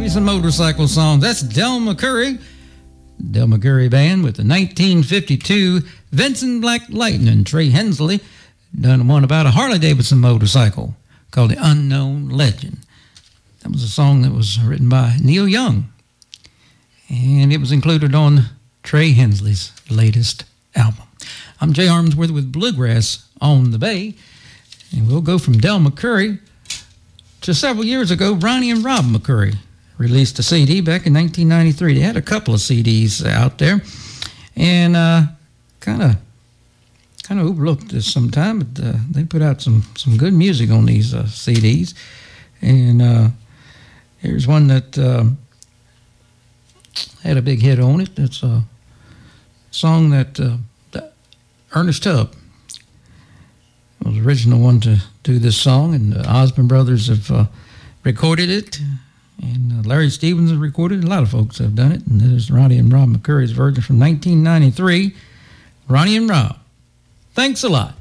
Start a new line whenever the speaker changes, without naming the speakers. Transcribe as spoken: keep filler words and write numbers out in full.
some motorcycle songs. That's Del McCoury, Del McCoury Band with the nineteen fifty-two Vincent Black Lightning. Trey Hensley done one about a Harley-Davidson motorcycle called The Unknown Legend. That was a song that was written by Neil Young, and it was included on Trey Hensley's latest album. I'm Jay Armsworth with Bluegrass on the Bay, and we'll go from Del McCoury to several years ago. Ronnie and Rob McCoury released a C D back in nineteen ninety-three. They had a couple of C Ds out there, and uh, kind of kind of overlooked this sometime, but uh, they put out some, some good music on these uh, C Ds. And uh, here's one that uh, had a big hit on it. It's a song that uh, Ernest Tubb was the original one to do this song, and the Osmond Brothers have uh, recorded it, and uh, Larry Stevens has recorded it. A lot of folks have done it, and there's Ronnie and Rob McCoury's version from nineteen ninety-three, Ronnie and Rob. Thanks a lot.